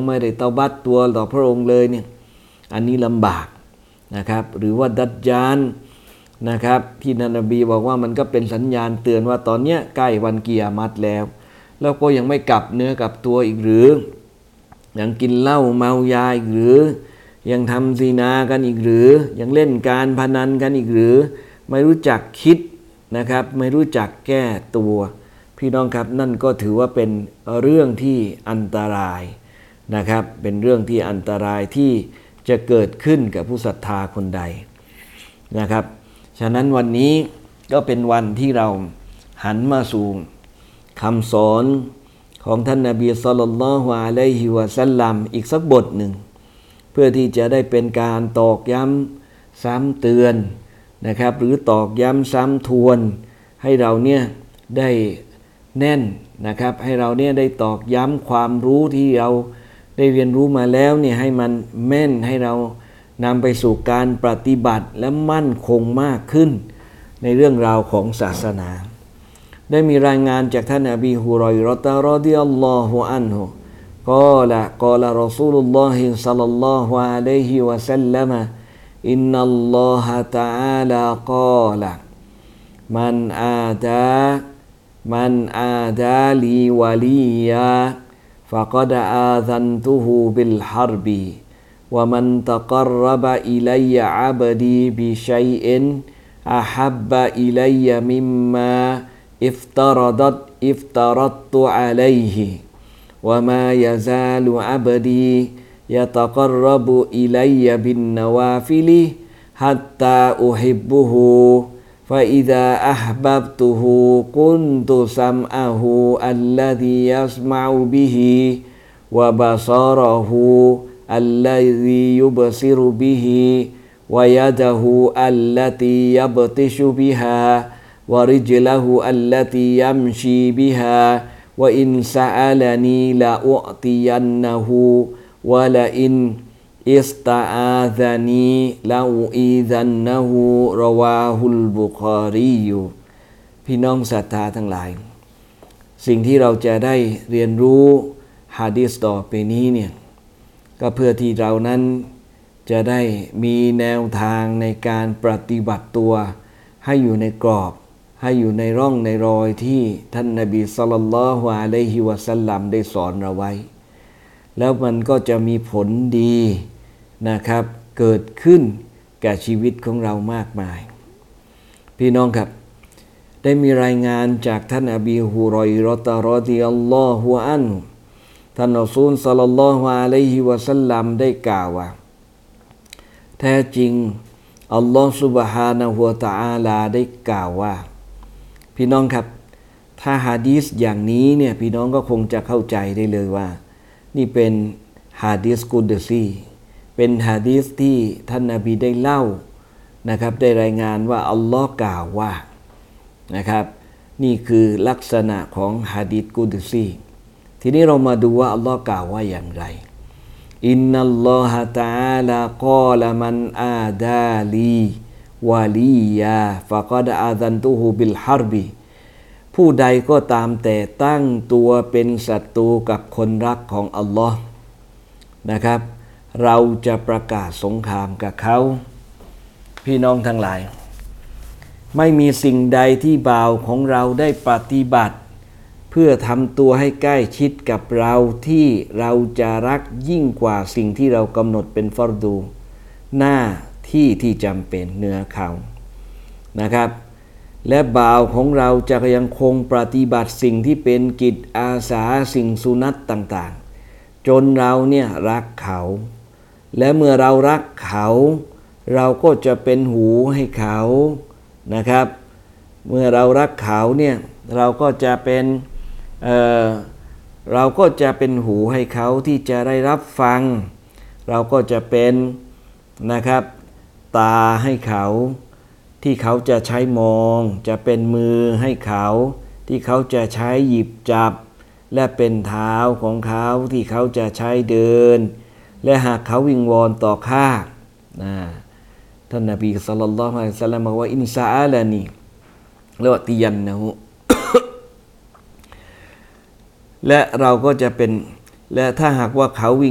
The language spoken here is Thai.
ไม่ได้เตาบัตตัวต่อพระองค์เลยเนี่ยอันนี้ลำบากนะครับหรือว่าดัจญาลนะครับที่นบีบอกว่ามันก็เป็นสัญญาณเตือนว่าตอนเนี้ยใกล้วันกิยามัตแล้วก็ยังไม่กลับเนื้อกลับตัวอีกหรือยังกินเหล้าเมายาอีกหรือยังทำซินากันอีกหรือยังเล่นการพนันกันอีกหรือไม่รู้จักคิดนะครับไม่รู้จักแก้ตัวพี่น้องครับนั่นก็ถือว่าเป็นเรื่องที่อันตรายนะครับเป็นเรื่องที่อันตรายที่จะเกิดขึ้นกับผู้ศรัทธาคนใดนะครับฉะนั้นวันนี้ก็เป็นวันที่เราหันมาสู่คำสอนของท่านนบีศ็อลลัลลอฮุอะลัยฮิวะซัลลัมอีกสักบทหนึ่งเพื่อที่จะได้เป็นการตอกย้ำซ้ำเตือนนะครับหรือตอกย้ำซ้ำทวนให้เราเนี่ยได้แน่นนะครับให้เราเนี่ยได้ตอกย้ำความรู้ที่เราได้เรียนรู้มาแล้วเนี่ยให้มันแม่นให้เรานำไปสู่การปฏิบัติและมั่นคงมากขึ้นในเรื่องราวของศาสนาได้มีรายงานจากท่านอบีฮุรอยเราะฮ์รอฎิยัลลอฮุอันฮุกอละรอซูลุลลอฮิศ็อลลัลลอฮุอะลัยฮิวะซัลลัมอินนัลลอฮะตะอาลากอละมันอาดาลีวะลียะฟะกอดอาซันตุฮูบิลฮัรบิวะมันตะกัรรบะอิลัยยะอับดีบิชัยอินอะฮับบะอิลัยยะมิมมาافترضت عليه وما يزال عبدي يتقرب إلي بالنوافل حتى أحبه فإذا أحببته كنت سمعه الذي يسمع به وبصره الذي يبصر به ويده التي يبطش بها ورجله التي يمشي بها وإن سألني لأعطينه ولئن استعاذني لأعيذنه رواه البخاري พี่น้องศรัทธาทั้งหลายสิ่งที่เราจะได้เรียนรู้หะดีษต่อไปนี้เนี่ยก็เพื่อที่เรานั้นจะได้มีแนวทางในการปฏิบัติตัวให้อยู่ในกรอบให้อยู่ในร่องในรอยที่ท่านนบีศ็อลลัลลอฮุอะลัยฮิวะซัลลัมได้สอนเราไว้แล้วมันก็จะมีผลดีนะครับเกิดขึ้นแก่ชีวิตของเรามากมายพี่น้องครับได้มีรายงานจากท่านอบีฮุรอยเราะฮ์รอฎิยัลลอฮุอันฮุท่านรอซูลศ็อลลัลลอฮุอะลัยฮิวะซัลลัมได้กล่าวว่าแท้จริงอัลลอฮฺซุบฮานะฮูวะตะอาลาได้กล่าวว่าพี่น้องครับถ้าหะดีษอย่างนี้เนี่ยพี่น้องก็คงจะเข้าใจได้เลยว่านี่เป็นหะดีษกุดซีเป็นหะดีษที่ท่านนบีได้เล่านะครับได้รายงานว่าอัลลอฮ์กล่าวว่านะครับนี่คือลักษณะของหะดีษกุดซีทีนี้เรามาดูว่าอัลลอฮ์กล่าวว่าอย่างไรอินนัลลอฮะตะอาลากอละมันอาดาลีวะลียาฟะกอดอาซันตุฮูบิลฮัรบิผู้ใดก็ตามแต่ตั้งตัวเป็นศัตรูกับคนรักของอัลลอฮ์นะครับเราจะประกาศสงครามกับเขาพี่น้องทั้งหลายไม่มีสิ่งใดที่บ่าวของเราได้ปฏิบัติเพื่อทำตัวให้ใกล้ชิดกับเราที่เราจะรักยิ่งกว่าสิ่งที่เรากำหนดเป็นฟัรดูหน้าที่ที่จำเป็นเหนือเขานะครับและบ่าวของเราจะยังคงปฏิบัติสิ่งที่เป็นกิจอาสาสิ่งสุนัตต่างๆจนเราเนี่ยรักเขาและเมื่อเรารักเขาเราก็จะเป็นหูให้เขานะครับเมื่อเรารักเขาเนี่ยเราก็จะเป็นหูให้เขาที่จะได้รับฟังเราก็จะเป็นนะครับตาให้เขาที่เขาจะใช้มองจะเป็นมือให้เขาที่เขาจะใช้หยิบจับและเป็นเท้าของเขาที่เขาจะใช้เดินและหากเขาวิงวอนต่อข้าท่านนบีศ็อลลัลลอฮุอะลัยฮิวะซัลลัมบอกว่าอินซาอาลานีละวะติยันนะฮูและเราก็จะเป็นและถ้าหากว่าเขา